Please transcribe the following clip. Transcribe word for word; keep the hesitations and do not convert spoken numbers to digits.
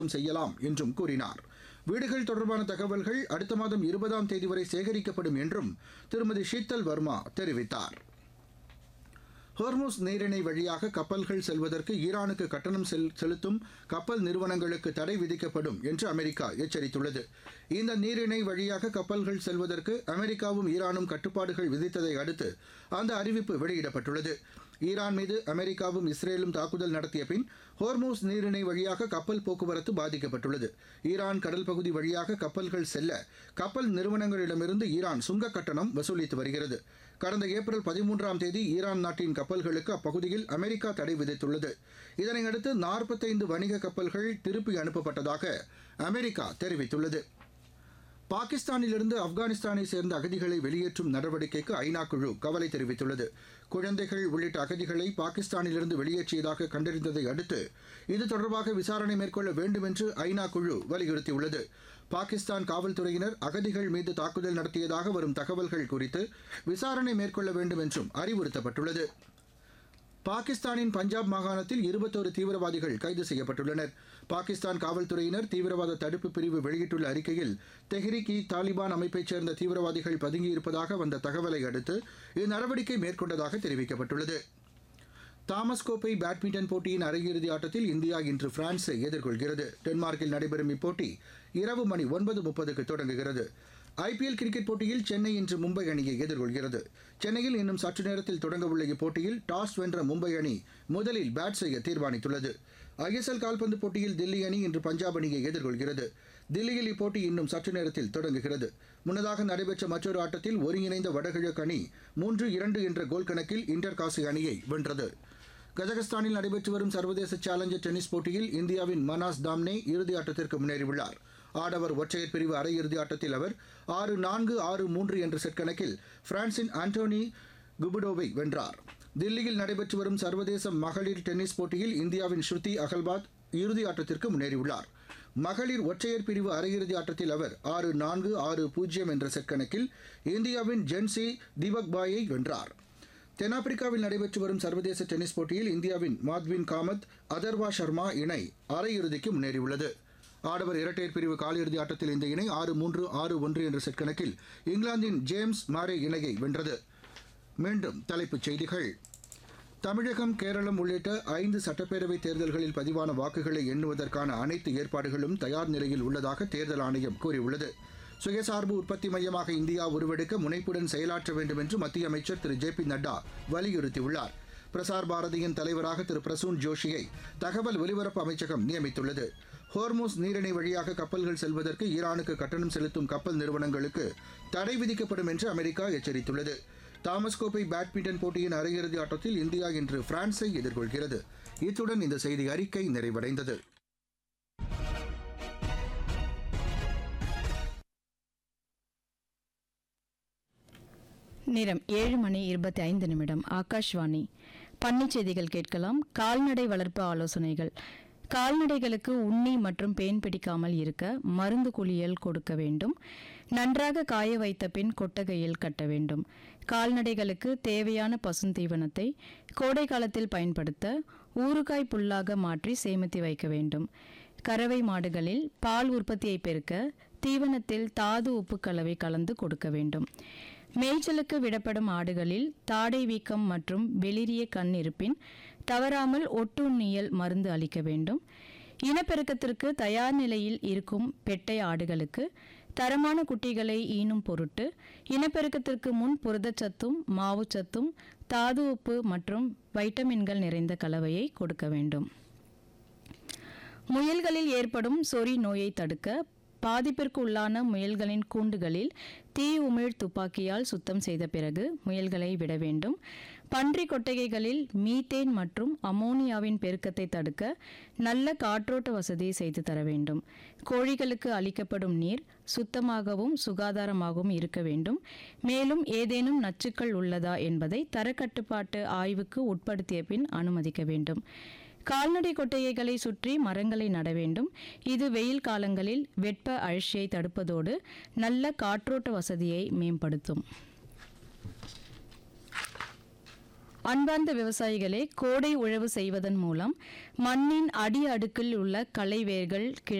செய்யலாம் என்றும் கூறினார். வீடுகள் தொடர்பான தகவல்கள் அடுத்த மாதம் இருபதாம் தேதி வரை சேகரிக்கப்படும் என்றும் திருமதி ஷீத்தல் வர்மா தெரிவித்தார். ஹோர்முஸ் நீரிணை வழியாக கப்பல்கள் செல்வதற்கு ஈரானுக்கு கட்டணம் செல் செலுத்தும் கப்பல் நிறுவனங்களுக்கு தடை விதிக்கப்படும் என்று அமெரிக்கா எச்சரித்துள்ளது. இந்த நீரிணை வழியாக கப்பல்கள் செல்வதற்கு அமெரிக்காவும் ஈரானும் கட்டுப்பாடுகள் விதித்ததை அடுத்து அந்த அறிவிப்பு வெளியிடப்பட்டுள்ளது. ஈரான் மீது அமெரிக்காவும் இஸ்ரேலும் தாக்குதல் நடத்திய பின் ஹோர்முஸ் நீரிணை வழியாக கப்பல் போக்குவரத்து பாதிக்கப்பட்டுள்ளது. ஈரான் கடல் பகுதி வழியாக கப்பல்கள் செல்ல கப்பல் நிறுவனங்களிடமிருந்து ஈரான் சுங்க கட்டணம் வசூலித்து வருகிறது. கடந்த ஏப்ரல் பதிமூன்றாம் தேதி ஈரான் நாட்டின் கப்பல்களுக்கு அப்பகுதியில் அமெரிக்கா தடை விதித்துள்ளது. இதனையடுத்து நாற்பத்தைந்து வணிக கப்பல்கள் திருப்பி அனுப்பப்பட்டதாக அமெரிக்கா தெரிவித்துள்ளது. பாகிஸ்தானிலிருந்து ஆப்கானிஸ்தானை சேர்ந்த அகதிகளை வெளியேற்றும் நடவடிக்கைக்கு ஐநா குழு கவலை தெரிவித்துள்ளது. குழந்தைகள் உள்ளிட்ட அகதிகளை பாகிஸ்தானிலிருந்து வெளியேற்றியதாக கண்டறிந்ததை அடுத்து இது தொடர்பாக விசாரணை மேற்கொள்ள வேண்டும் என்று ஐநா குழு வலியுறுத்தியுள்ளது. பாகிஸ்தான் காவல்துறையினர் அகதிகள் மீது தாக்குதல் நடத்தியதாக வரும் தகவல்கள் குறித்து விசாரணை மேற்கொள்ள வேண்டும் என்றும் அறிவுறுத்தப்பட்டுள்ளது. பாகிஸ்தானின் பஞ்சாப் மாகாணத்தில் இருபத்தோரு தீவிரவாதிகள் கைது செய்யப்பட்டுள்ளனர். பாகிஸ்தான் காவல்துறையினர் தீவிரவாத தடுப்பு பிரிவு வெளியிட்டுள்ள அறிக்கையில் தெஹ்ரிக் இ தாலிபான் அமைப்பைச் சேர்ந்த தீவிரவாதிகள் பதுங்கியிருப்பதாக வந்த தகவலை அடுத்து இந்நடவடிக்கை மேற்கொண்டதாக தெரிவிக்கப்பட்டுள்ளது. தாமஸ் கோப்பை பேட்மிண்டன் போட்டியின் அரையிறுதி ஆட்டத்தில் இந்தியா இன்று பிரான்ஸை எதிர்கொள்கிறது. டென்மார்க்கில் நடைபெறும் இப்போட்டி இரவு மணி ஒன்பது முப்பதுக்கு தொடங்குகிறது. ஐபிஎல் கிரிக்கெட் போட்டியில் சென்னை இன்று மும்பை அணியை எதிர்கொள்கிறது. சென்னையில் இன்னும் சற்று நேரத்தில் தொடங்கவுள்ள இப்போட்டியில் டாஸ் வென்ற மும்பை அணி முதலில் பேட் செய்ய தீர்மானித்துள்ளது. ஐஎஸ்எல் கால்பந்து போட்டியில் தில்லி அணி இன்று பஞ்சாப் அணியை எதிர்கொள்கிறது. தில்லியில் இப்போட்டி இன்னும் சற்று நேரத்தில் தொடங்குகிறது. முன்னதாக நடைபெற்ற மற்றொரு ஆட்டத்தில் ஒருங்கிணைந்த வடகிழக்கு அணி மூன்று இரண்டு என்ற கோல் கணக்கில் இன்டர் காசி அணியை வென்றது. கஜகஸ்தானில் நடைபெற்று வரும் சர்வதேச சேலஞ்சர் டென்னிஸ் போட்டியில் இந்தியாவின் மனாஸ் தாம்னே இறுதி ஆட்டத்திற்கு முன்னேறியுள்ளார். ஆடவர் ஒற்றையர் பிரிவு அரையிறுதி ஆட்டத்தில் அவர் ஆறு நான்கு ஆறு மூன்று என்ற செட் கணக்கில் பிரான்சின் ஆண்டோனி குபுடோவை வென்றார். தில்லியில் நடைபெற்று வரும் சர்வதேச மகளிர் டென்னிஸ் போட்டியில் இந்தியாவின் ஸ்ருதி அகல்பாத் இறுதி ஆட்டத்திற்கு முன்னேறியுள்ளார். மகளிர் ஒற்றையர் பிரிவு அரையிறுதி ஆட்டத்தில் அவர் ஆறு நான்கு ஆறு பூஜ்ஜியம் என்ற செட் கணக்கில் இந்தியாவின் ஜென்சி தீபக் பாயை வென்றார். தென்னாப்பிரிக்காவில் நடைபெற்று வரும் சர்வதேச டென்னிஸ் போட்டியில் இந்தியாவின் மாத்வின் காமத் அதர்வா சர்மா இணை அரையிறுதிக்கு முன்னேறியுள்ளது. ஆடவர் இரட்டையர் பிரிவு காலிறுதி ஆட்டத்தில் இந்த இணை ஆறு மூன்று ஆறு ஒன்று என்ற செட் கணக்கில் இங்கிலாந்தின் ஜேம்ஸ் மாரே இணையை வென்றது. மீண்டும் தலைப்புச் செய்திகள். தமிழகம், கேரளம் உள்ளிட்ட ஐந்து சட்டப்பேரவை தேர்தல்களில் பதிவான வாக்குகளை எண்ணுவதற்கான அனைத்து ஏற்பாடுகளும் தயார் நிலையில் உள்ளதாக தேர்தல் ஆணையம் கூறியுள்ளது. சுயசார்பு உற்பத்தி மையமாக இந்தியா உருவெடுக்க முனைப்புடன் செயலாற்ற வேண்டும் என்று மத்திய அமைச்சர் திரு ஜே பி நட்டா வலியுறுத்தியுள்ளார். பிரசார் பாரதியின் தலைவராக திரு பிரசூன் ஜோஷியை தகவல் ஒலிபரப்பு அமைச்சகம் நியமித்துள்ளது. ஹோர்முஸ் நீரிணை வழியாக கப்பல்கள் செல்வதற்கு ஈரானுக்கு கட்டணம் செலுத்தும் கப்பல் நிறுவனங்களுக்கு தடை விதிக்கப்படும் என்று அமெரிக்கா எச்சரித்துள்ளது. தாமஸ் கோப்பை பேட்மிண்டன் போட்டியின் அரையிறுதி ஆட்டத்தில் இந்தியா இன்று பிரான்ஸை எதிர்கொள்கிறது. இத்துடன் இந்த செய்தி அறிக்கை நிறைவடைந்தது. நேரம் ஏழு மணி இருபத்தி ஐந்து நிமிடம். ஆகாஷ்வாணி. பண்ணைச் செய்திகள் கேட்கலாம். கால்நடை வளர்ப்பு ஆலோசனைகள். கால்நடைகளுக்கு உண்ணி மற்றும் பேன் பிடிக்காமல் இருக்க மருந்து குளியல் கொடுக்க வேண்டும். நன்றாக காய வைத்த பின் கொட்டகையில் கட்ட வேண்டும். கால்நடைகளுக்கு தேவையான பசுந்தீவனத்தை கோடை காலத்தில் பயன்படுத்த ஊறுகாய் புல்லாக மாற்றி சேமித்து வைக்க வேண்டும். கறவை மாடுகளில் பால் உற்பத்தியை பெருக்க தீவனத்தில் தாது உப்பு கலவை கலந்து கொடுக்க வேண்டும். மேய்ச்சலுக்கு விடப்படும் ஆடுகளில் தாடை வீக்கம் மற்றும் வெளிரிய கண் இருப்பின் தவறாமல் ஒட்டுண்ணியல் மருந்து அளிக்க வேண்டும். இனப்பெருக்கத்திற்கு தயார் நிலையில் இருக்கும் பெட்டை ஆடுகளுக்கு தரமான குட்டிகளை ஈனும் பொருட்டு இனப்பெருக்கத்திற்கு முன் புரதச்சத்தும் மாவுச்சத்தும் தாது உப்பு மற்றும் வைட்டமின்கள் நிறைந்த கலவையை கொடுக்க வேண்டும். முயல்களில் ஏற்படும் சொறி நோயை தடுக்க பாதிப்பிற்கு உள்ளான முயல்களின் கூண்டுகளில் தீ உமிழ் துப்பாக்கியால் சுத்தம் செய்த பிறகு முயல்களை விட வேண்டும். பன்றி கொட்டகைகளில் மீத்தேன் மற்றும் அமோனியாவின் பெருக்கத்தை தடுக்க நல்ல காற்றோட்ட வசதி செய்து தர வேண்டும். கோழிகளுக்கு அளிக்கப்படும் நீர் சுத்தமாகவும் சுகாதாரமாகவும் இருக்க வேண்டும். மேலும் ஏதேனும் நச்சுக்கள் உள்ளதா என்பதை தரக்கட்டுப்பாட்டு ஆய்வுக்கு உட்படுத்திய பின் அனுமதிக்க வேண்டும். கால்நடை கொட்டகைகளை சுற்றி மரங்களை நட வேண்டும். இது வெயில் காலங்களில் வெப்ப அழற்சியை தடுப்பதோடு நல்ல காற்றோட்ட வசதியை மேம்படுத்தும். அன்பார்ந்த விவசாயிகளே, கோடை உழவு செய்வதன் மூலம் மண்ணின் அடி அடுக்கில் உள்ள களை வேர்கள்